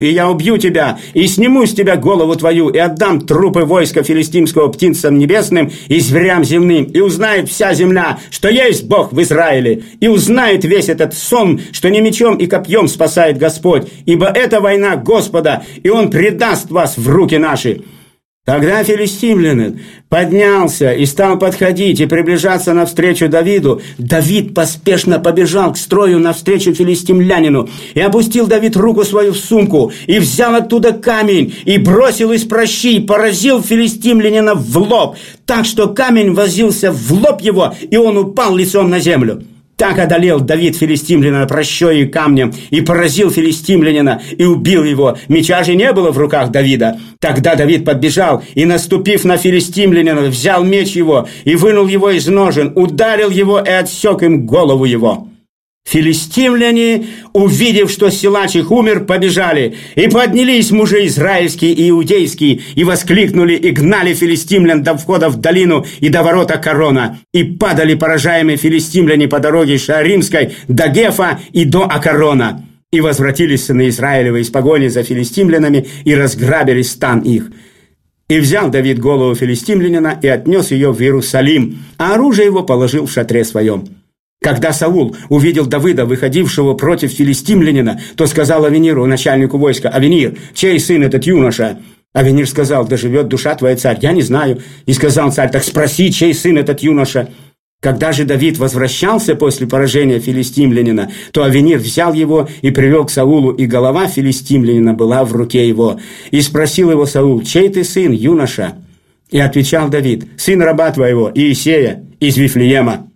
И я убью тебя, и сниму с тебя голову твою, и отдам трупы войска филистимского птицам небесным и зверям земным, и узнает вся земля, что есть Бог в Израиле, и узнает весь этот сон, что не мечом и копьем спасает Господь, ибо это война Господа, и Он предаст вас в руки наши». Тогда филистимлянин поднялся и стал подходить и приближаться навстречу Давиду. Давид поспешно побежал к строю навстречу филистимлянину. И опустил Давид руку свою в сумку, и взял оттуда камень, и бросил из пращи, и поразил филистимлянина в лоб, так что камень возился в лоб его, и он упал лицом на землю. Так одолел Давид филистимлянина пращой и камнем, и поразил филистимлянина, и убил его. Меча же не было в руках Давида. Тогда Давид подбежал, и, наступив на филистимлянина, взял меч его, и вынул его из ножен, ударил его и отсек им голову его. Филистимляне, увидев, что силач их умер, побежали, и поднялись мужи израильские и иудейские, и воскликнули, и гнали филистимлян до входа в долину и до ворота Акорона, и падали поражаемые филистимляне по дороге Шааримской до Гефа и до Акорона. И возвратились сыны Израилевы из погони за филистимлянами, и разграбили стан их. И взял Давид голову филистимлянина и отнес ее в Иерусалим, а оружие его положил в шатре своем. Когда Саул увидел Давида, выходившего против филистимлянина, то сказал Авениру, начальнику войска: «Авенир, чей сын этот юноша?» Авенир сказал: «Да живет душа твоя, царь, я не знаю». И сказал царь: «Так спроси, чей сын этот юноша». Когда же Давид возвращался после поражения филистимлянина, то Авенир взял его и привел к Саулу, и голова филистимлянина была в руке его. И спросил его Саул: «Чей ты сын, юноша?» И отвечал Давид: «Сын раба твоего, Иисея, из Вифлеема».